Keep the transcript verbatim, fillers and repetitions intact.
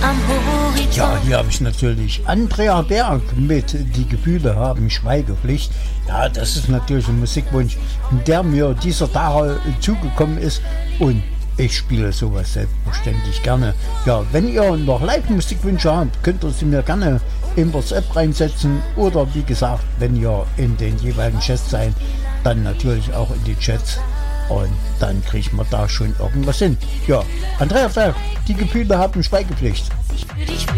am Horizont. Ja, hier habe ich natürlich Andrea Berg mit Die Gefühle haben Schweigepflicht. Ja, das ist natürlich ein Musikwunsch, der mir dieser Tage zugekommen ist und ich spiele sowas selbstverständlich gerne. Ja, wenn ihr noch Live-Musikwünsche habt, könnt ihr sie mir gerne in WhatsApp reinsetzen oder wie gesagt, wenn ihr in den jeweiligen Chats seid, dann natürlich auch in die Chats und dann kriegt man da schon irgendwas hin. Ja, Andrea Berg, Die Gefühle haben Schweigepflicht. Ich spür dich.